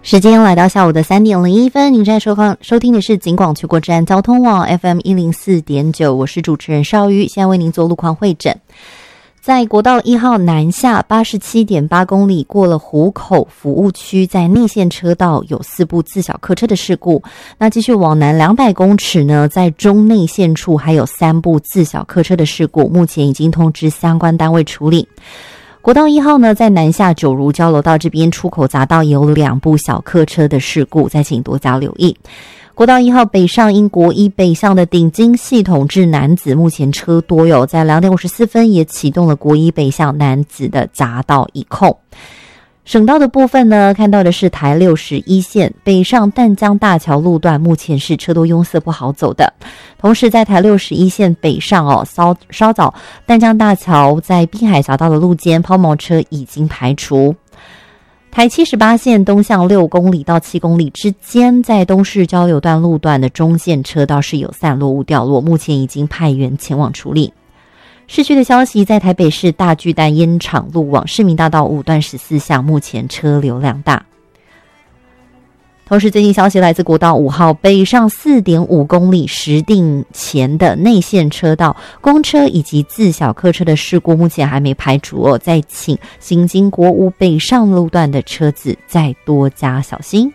时间来到下午的3点01分，您正在收听的是警广全国治安交通网 FM 104.9，我是主持人邵瑜，现在为您做路况会诊。在国道1号南下 87.8 公里过了湖口服务区，在内线车道有4部自小客车的事故。那继续往南200公尺呢，在中内线处还有3部自小客车的事故，目前已经通知相关单位处理。国道1号呢，在南下九如交流道这边出口匝道也有2部小客车的事故，再请多加留意。国道1号北上因国一北向的顶金系统至南子，目前车多有，在2点54分也启动了国一北向南子的匝道一控。省道的部分呢，看到的是台61线北上淡江大桥路段，目前是车多拥塞不好走的。同时在台61线北上稍早淡江大桥在滨海匝道的路肩抛锚车已经排除。台78线东向6公里到7公里之间，在东势交流段路段的中线车道是有散落物掉落，目前已经派员前往处理。市区的消息，在台北市大巨蛋烟厂路往市民大道5段14巷，目前车流量大。同时最新消息来自国道5号北上 4.5 公里石碇前的内线车道，公车以及自小客车的事故目前还没排除哦，再请行经国5北上路段的车子再多加小心。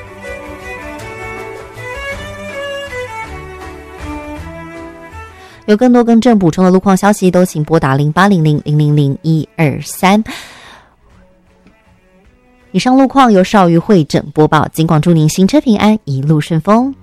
有更多更正补充的路况消息，都请拨打0800000123。以上路况由邵瑜会诊播报，警广祝您行车平安，一路顺风。